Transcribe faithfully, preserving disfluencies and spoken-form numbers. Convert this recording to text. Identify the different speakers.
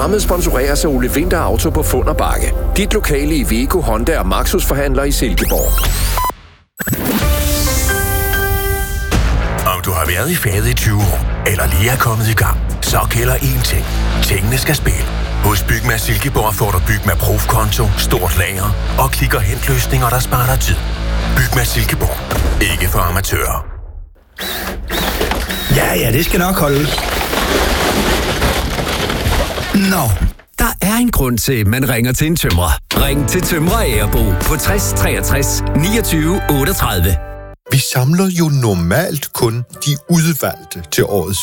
Speaker 1: Programmet sponsoreres af Ole Vinter Auto på Fund og Bakke. Dit lokale Iveco, Honda og Maxus forhandler i Silkeborg.
Speaker 2: Om du har været i fadet i tyve år, eller lige er kommet i gang, så gælder én ting. Tingene skal spille. Hos Bygma Silkeborg får du Bygma Prof-konto, stort lager og klik og hent løsninger, der sparer dig tid. Bygma Silkeborg. Ikke for amatører.
Speaker 3: Ja, ja, det skal nok holde. Nå, der er en grund til, at man ringer til en tømrer. Ring til Tømrer Agerbo på tres treogtres niogtyve otteogtredive.
Speaker 4: Vi samler jo normalt kun de udvalgte til årets